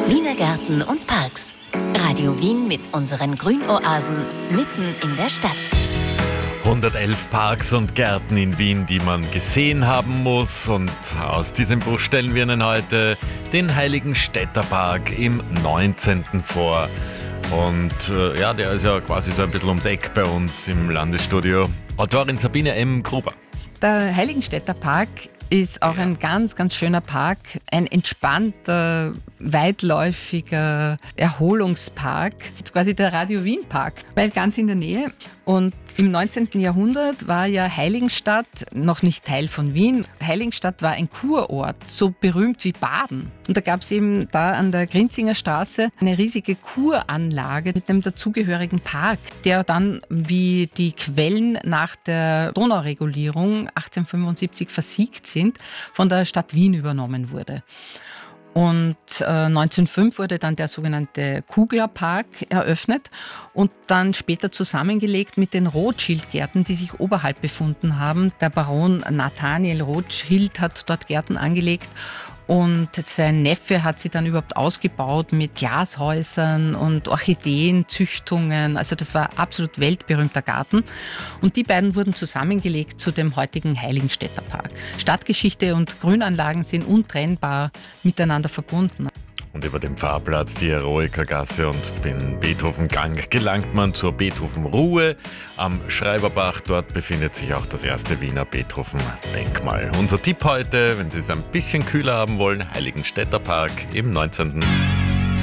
Wiener Gärten und Parks. Radio Wien mit unseren Grünoasen mitten in der Stadt. 111 Parks und Gärten in Wien, die man gesehen haben muss. Und aus diesem Buch stellen wir Ihnen heute den Heiligenstädter Park im 19. vor. Und der ist ja quasi so ein bisschen ums Eck bei uns im Landesstudio. Autorin Sabine M. Gruber. Der Heiligenstädter Park ist auch ein ganz, ganz schöner Park. Ein entspannter, weitläufiger Erholungspark. Quasi der Radio Wien Park, weil ganz in der Nähe. Und im 19. Jahrhundert war ja Heiligenstadt noch nicht Teil von Wien. Heiligenstadt war ein Kurort, so berühmt wie Baden. Und da gab es eben da an der Grinzinger Straße eine riesige Kuranlage mit dem dazugehörigen Park, der dann, wie die Quellen nach der Donauregulierung 1875 versiegt sind, von der Stadt Wien übernommen wurde. Und 1905 wurde dann der sogenannte Kuglerpark eröffnet und dann später zusammengelegt mit den Rothschild-Gärten, die sich oberhalb befunden haben. Der Baron Nathaniel Rothschild hat dort Gärten angelegt und sein Neffe hat sie dann überhaupt ausgebaut mit Glashäusern und Orchideenzüchtungen. Also das war absolut weltberühmter Garten. Und die beiden wurden zusammengelegt zu dem heutigen Heiligenstädter Park. Stadtgeschichte und Grünanlagen sind untrennbar miteinander verbunden. Und über den Pfarrplatz, die Eroikergasse und den Beethovengang gelangt man zur Beethoven-Ruhe. Am Schreiberbach, dort befindet sich auch das erste Wiener Beethoven-Denkmal. Unser Tipp heute, wenn Sie es ein bisschen kühler haben wollen, Heiligenstädter Park im 19.